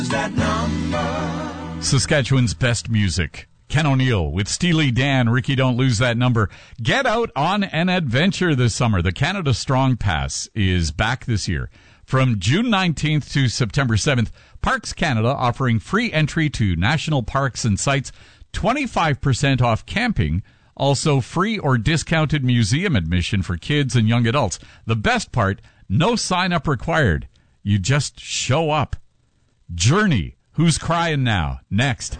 That number. Saskatchewan's best music. Ken O'Neill with Steely Dan. Ricky, don't lose that number. Get out on an adventure this summer. The Canada Strong Pass is back this year. From June 19th to September 7th, Parks Canada offering free entry to national parks and sites, 25% off camping, also free or discounted museum admission for kids and young adults. The best part, no sign-up required. You just show up. Journey. Who's crying now? Next.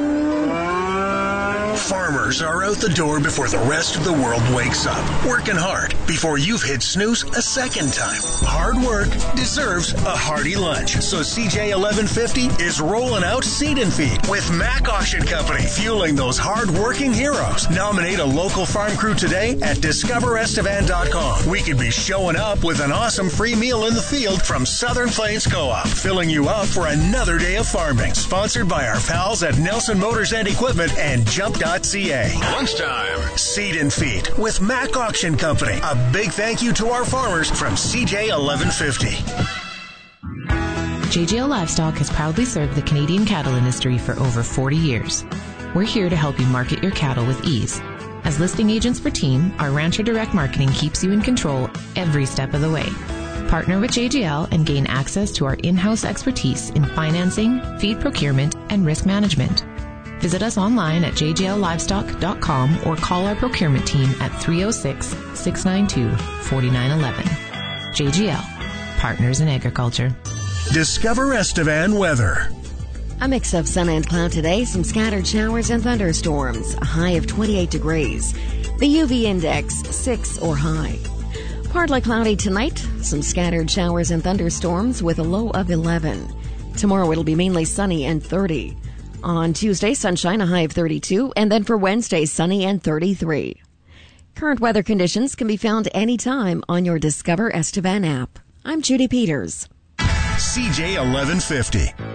Farmers are out the door before the rest of the world wakes up, working hard before you've hit snooze a second time. Hard work deserves a hearty lunch, so CJ 1150 is rolling out Seed and Feed with Mac Auction Company, fueling those hard-working heroes. Nominate a local farm crew today at discoverestevan.com. We could be showing up with an awesome free meal in the field from Southern Plains Co-op, filling you up for another day of farming. Sponsored by our pals at Nelson Motors and Equipment and Jump.ca. Lunchtime. Seed and Feed with Mac Auction Company. A big thank you to our farmers from CJ 1150. JGL Livestock has proudly served the Canadian cattle industry for over 40 years. We're here to help you market your cattle with ease. As listing agents for Team, our Rancher Direct Marketing keeps you in control every step of the way. Partner with JGL and gain access to our in-house expertise in financing, feed procurement, and risk management. Visit us online at jgllivestock.com or call our procurement team at 306-692-4911. JGL, Partners in Agriculture. Discover Estevan weather. A mix of sun and cloud today, some scattered showers and thunderstorms, a high of 28 degrees. The UV index, 6 or high. Partly cloudy tonight, some scattered showers and thunderstorms with a low of 11. Tomorrow it'll be mainly sunny and 30. On Tuesday, sunshine, a high of 32, and then for Wednesday, sunny and 33. Current weather conditions can be found anytime on your Discover Estevan app. I'm Judy Peters. CJ 1150.